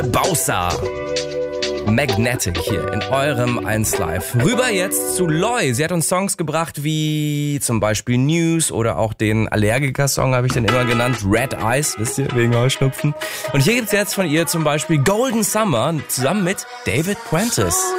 Bausa. Magnetic hier in eurem 1 Live. Rüber jetzt zu Loi. Sie hat uns Songs gebracht wie zum Beispiel News oder auch den Allergiker-Song, habe ich den immer genannt. Red Eyes, wisst ihr, wegen Heuschnupfen. Und hier gibt's jetzt von ihr zum Beispiel Golden Summer zusammen mit David Prentice.